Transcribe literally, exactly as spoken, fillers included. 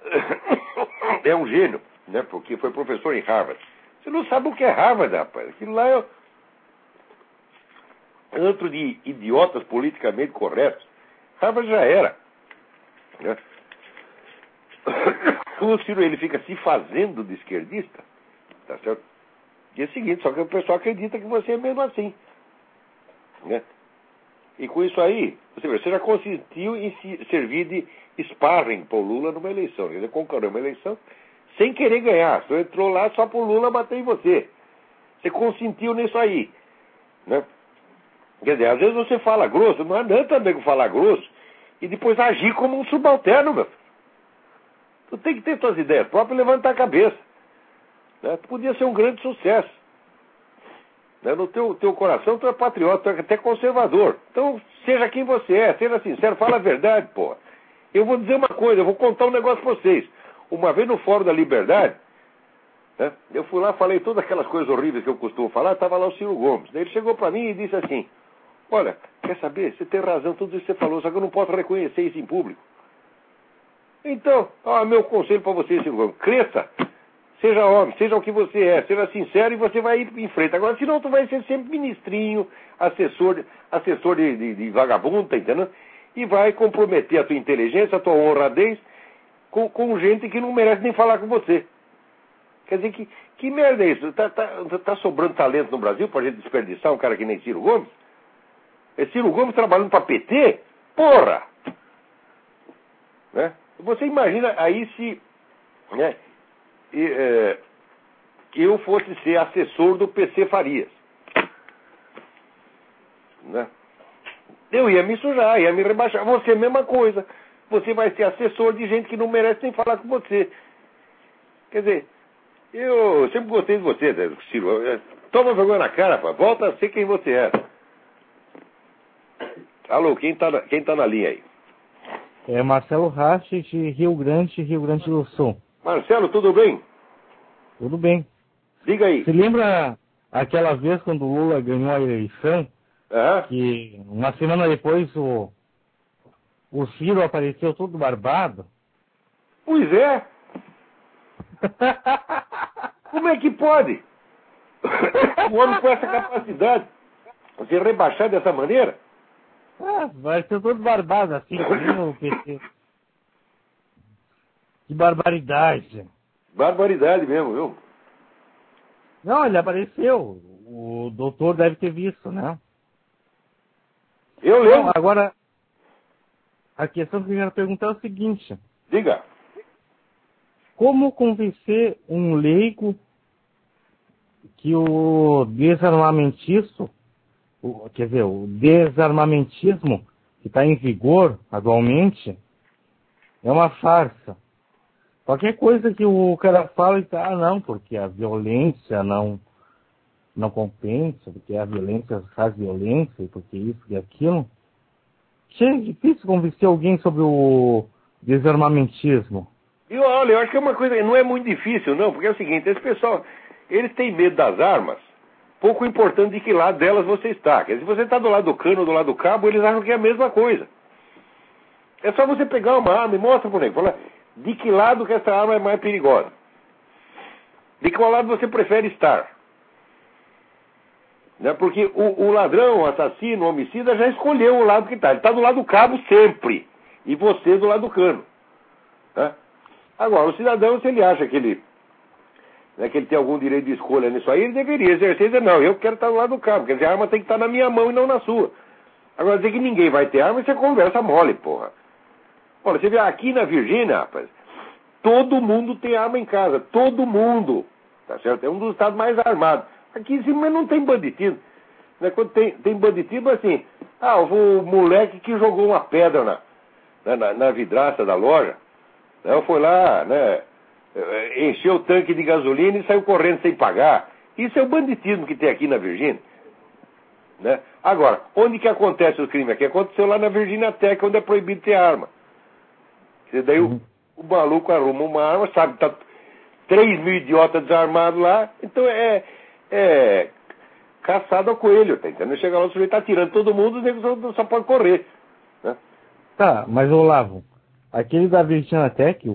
é um gênio, né? Porque foi professor em Harvard. Você não sabe o que é Harvard, rapaz. Aquilo lá é antro de idiotas politicamente corretos. Harvard já era, né? O Ciro, ele fica se fazendo de esquerdista, tá certo? E é o seguinte, só que o pessoal acredita que você é mesmo assim, né? E com isso aí, você, vê, você já consentiu em se servir de sparring pro Lula numa eleição. Ele concorreu uma eleição sem querer ganhar. Você entrou lá só pro Lula bater em você. Você consentiu nisso aí, né? Quer dizer, às vezes você fala grosso, não adianta também falar grosso e depois agir como um subalterno, meu. Tu tem que ter suas ideias próprias e levantar a cabeça, né? Tu podia ser um grande sucesso, né? No teu, teu coração tu é patriota, tu é até conservador. Então seja quem você é, seja sincero, fala a verdade, pô. Eu vou dizer uma coisa, eu vou contar um negócio pra vocês. Uma vez no Fórum da Liberdade, né, eu fui lá, falei todas aquelas coisas horríveis que eu costumo falar, estava lá o Ciro Gomes. Daí ele chegou pra mim e disse assim: olha, quer saber? Você tem razão, tudo isso que você falou, só que eu não posso reconhecer isso em público. Então, ó, meu conselho para você, Ciro Gomes, cresça, seja homem, seja o que você é, seja sincero e você vai ir em frente. Agora, senão tu vai ser sempre ministrinho, assessor, assessor de, de, de vagabundo, tá entendendo? E vai comprometer a tua inteligência, a tua honradez com, com gente que não merece nem falar com você. Quer dizer, que, que merda é isso? Tá, tá, tá sobrando talento no Brasil pra gente desperdiçar um cara que nem Ciro Gomes? É Ciro Gomes trabalhando pra P T? Porra! Né? Você imagina aí se, né, e, é, eu fosse ser assessor do P C Farias, né? Eu ia me sujar, ia me rebaixar. Você é a mesma coisa. Você vai ser assessor de gente que não merece nem falar com você. Quer dizer, eu sempre gostei de você, Ciro. Toma vergonha na cara, pá. Volta a ser quem você é. Alô, quem tá na, quem tá na linha aí? É Marcelo Rache, de Rio Grande, Rio Grande do Sul. Marcelo, tudo bem? Tudo bem. Diga aí. Você lembra aquela vez quando o Lula ganhou a eleição? Aham. Que uma semana depois o, o Ciro apareceu todo barbado? Pois é. Como é que pode? O homem com essa capacidade, você rebaixar dessa maneira? Ah, vai ser todo barbado assim, como o P T. Que barbaridade. Barbaridade mesmo, viu? Não, ele apareceu. O doutor deve ter visto, né? Eu lembro. Não, agora, a questão que eu quero perguntar é o seguinte. Diga. Como convencer um leigo que o desarmamentismo, o, quer dizer, o desarmamentismo que está em vigor atualmente é uma farsa? Qualquer coisa que o cara fala, ele tá, ah, não, porque a violência não, não compensa, porque a violência faz violência, porque isso e aquilo. É difícil convencer alguém sobre o desarmamentismo. E olha, eu acho que é uma coisa, não é muito difícil, não, porque é o seguinte, esse pessoal, eles têm medo das armas, pouco importante de que lado delas você está. Quer dizer, se você está do lado do cano ou do lado do cabo, eles acham que é a mesma coisa. É só você pegar uma arma e mostra pro nego, fala, de que lado que essa arma é mais perigosa? De qual lado você prefere estar? Né? Porque o, o ladrão, o assassino, o homicida já escolheu o lado que está. Ele está do lado do cabo sempre. E você do lado do cano. Né? Agora, o cidadão, se ele acha que ele, né, que ele tem algum direito de escolha nisso aí, ele deveria exercer e dizer, não, eu quero estar do lado do cabo. Quer dizer, a arma tem que estar na minha mão e não na sua. Agora, dizer que ninguém vai ter arma, isso é conversa mole, porra. Olha, você vê aqui na Virgínia, rapaz, todo mundo tem arma em casa. Todo mundo. Tá certo? É um dos estados mais armados. Aqui em cima não tem banditismo. Né? Quando tem, tem banditismo, assim, ah, o moleque que jogou uma pedra na, na, na vidraça da loja, né, foi lá, né, encheu o tanque de gasolina e saiu correndo sem pagar. Isso é o banditismo que tem aqui na Virgínia. Né? Agora, onde que acontece o crime aqui? Aconteceu lá na Virginia Tech, onde é proibido ter arma. E daí o, o maluco arruma uma arma, sabe que tá três mil idiotas desarmados lá, então é, é caçado ao coelho, tá entendendo? Chega lá, o sujeito tá atirando todo mundo, e só, só pode correr. Né? Tá, mas Olavo, aquele da Virginia Tech, o